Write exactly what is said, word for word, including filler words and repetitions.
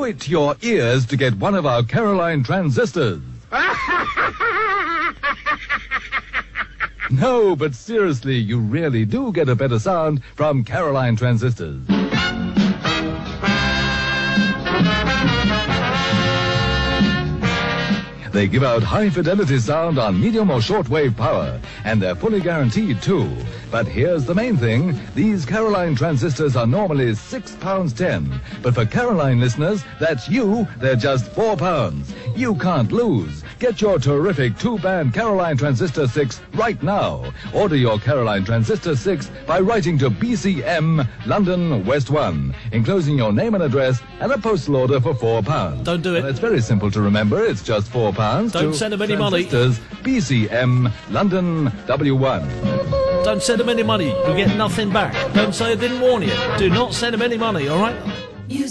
it your ears to get one of our Caroline transistors. No, but seriously, you really do get a better sound from Caroline transistors. They give out high-fidelity sound on medium or shortwave power, and they're fully guaranteed, too. But here's the main thing. These Caroline transistors are normally six pounds ten. But for Caroline listeners, that's you, they're just four pounds. You can't lose. Get your terrific two-band Caroline Transistor six right now. Order your Caroline Transistor six by writing to B C M, London, West one, enclosing your name and address and a postal order for four pounds. Don't do it. Well, it's very simple to remember. It's just four pounds. Don't send them any money. B C M, London, W one. Don't send them any money. You get nothing back. Don't say I didn't warn you. Do not send them any money, all right?